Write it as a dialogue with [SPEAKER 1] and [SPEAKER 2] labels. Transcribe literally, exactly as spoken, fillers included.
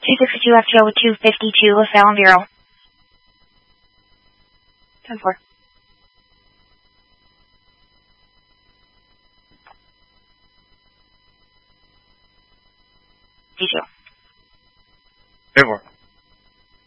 [SPEAKER 1] two sixty-two F T O two fifty-two LaSalle and Bureau. ten four. D two.
[SPEAKER 2] ten four.